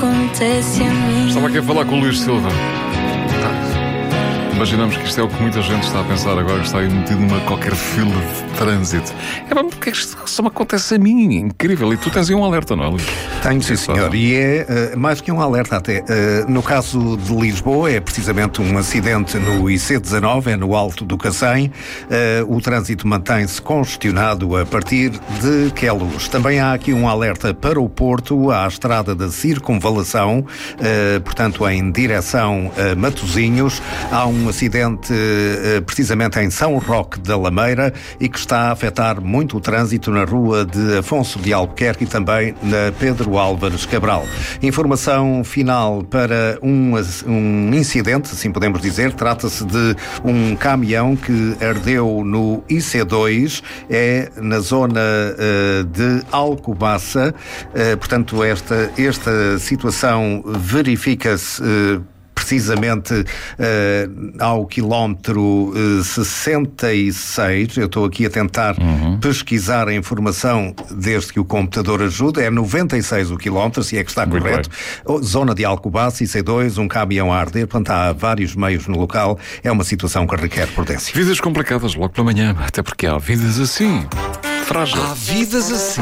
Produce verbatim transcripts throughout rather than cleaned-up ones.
acontece a mim. Estava aqui a falar com o Luís Silva. Imaginamos que isto é o que muita gente está a pensar agora, que está aí metido numa qualquer fila de trânsito. É bom, porque isto só me acontece a mim, incrível. E tu tens aí um alerta, não é, Luís? Tenho, sim, senhor. E é uh, mais que um alerta até. Uh, no caso de Lisboa, é precisamente um acidente no I C dezanove, é no Alto do Cacém. Uh, o trânsito mantém-se congestionado a partir de Queluz. Também há aqui um alerta para o Porto, à estrada da Circunvalação, uh, portanto, em direção a Matosinhos. Há um acidente uh, precisamente em São Roque da Lameira e que está a afetar muito o trânsito na rua de Afonso de Albuquerque e também na Pedro Álvares Cabral. Informação final para um, um incidente, assim podemos dizer. Trata-se de um caminhão que ardeu no I C dois, é na zona uh, de Alcobaça. Uh, portanto, esta, esta situação verifica-se uh, precisamente uh, ao quilómetro uh, sessenta e seis. Eu estou aqui a tentar uhum. pesquisar a informação desde que o computador ajuda. É noventa e seis o quilómetro, se é que está Muito correto. Bem. Zona de Alcobaça, I C dois, um caminhão a arder. Portanto, há vários meios no local. É uma situação que requer prudência. Vidas complicadas logo pela manhã, até porque há vidas assim. Frágil. Há vidas assim.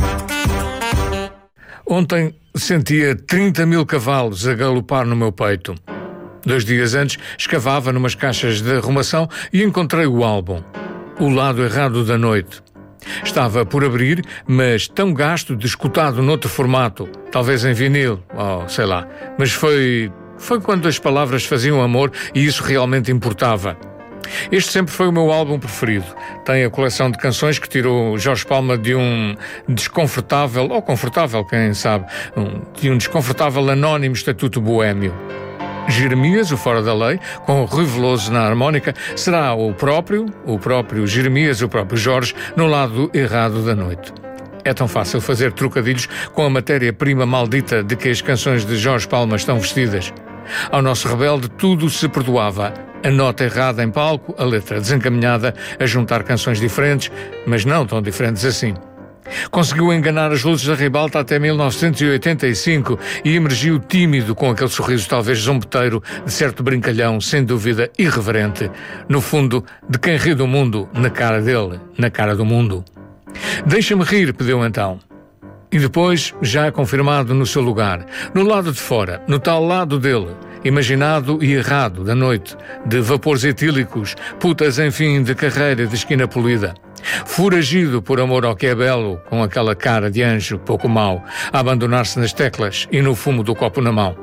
Ontem sentia trinta mil cavalos a galopar no meu peito. Dois dias antes escavava numas caixas de arrumação e encontrei o álbum, O Lado Errado da Noite. Estava por abrir, mas tão gasto de escutado noutro formato, talvez em vinil, ou sei lá. Mas foi, foi quando as palavras faziam amor e isso realmente importava. Este sempre foi o meu álbum preferido. Tem a coleção de canções que tirou Jorge Palma de um desconfortável, ou confortável, quem sabe, um, de um desconfortável anónimo estatuto boémio. Jeremias, o Fora da Lei, com o Rui Veloso na harmónica, será o próprio, o próprio Jeremias, o próprio Jorge, no lado errado da noite. É tão fácil fazer trocadilhos com a matéria-prima maldita de que as canções de Jorge Palma estão vestidas. Ao nosso rebelde tudo se perdoava. A nota errada em palco, a letra desencaminhada, a juntar canções diferentes, mas não tão diferentes assim. Conseguiu enganar as luzes da ribalta até mil novecentos e oitenta e cinco e emergiu tímido com aquele sorriso talvez zombeteiro de certo brincalhão, sem dúvida irreverente, no fundo, de quem ri do mundo, na cara dele, na cara do mundo. Deixa-me rir, pediu então. E depois, já confirmado no seu lugar, no lado de fora, no tal lado dele, imaginado e errado da noite, de vapores etílicos, putas enfim de carreira de esquina polida. Foragido por amor ao que é belo, com aquela cara de anjo pouco mau, a abandonar-se nas teclas e no fumo do copo na mão.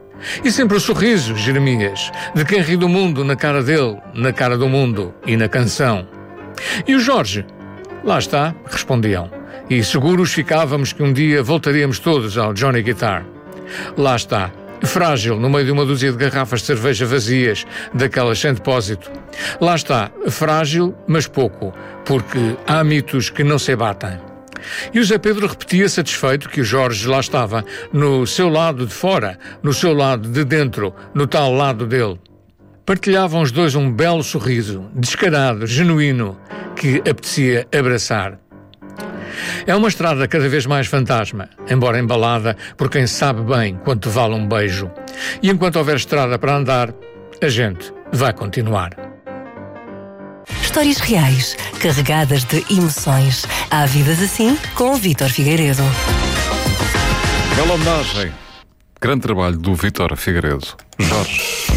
E sempre o sorriso, Jeremias, de quem ri do mundo na cara dele, na cara do mundo e na canção. E o Jorge? Lá está, respondiam. E seguros ficávamos que um dia voltaríamos todos ao Johnny Guitar. Lá está, frágil no meio de uma dúzia de garrafas de cerveja vazias, daquelas sem depósito. Lá está, frágil, mas pouco, porque há mitos que não se abatem. E o Zé Pedro repetia satisfeito que o Jorge lá estava, no seu lado de fora, no seu lado de dentro, no tal lado dele. Partilhavam os dois um belo sorriso, descarado, genuíno, que apetecia abraçar. É uma estrada cada vez mais fantasma, embora embalada por quem sabe bem quanto vale um beijo. E enquanto houver estrada para andar, a gente vai continuar. Histórias reais, carregadas de emoções. Há vidas assim com o Vítor Figueiredo. Bela homenagem. Grande trabalho do Vítor Figueiredo. Jorge.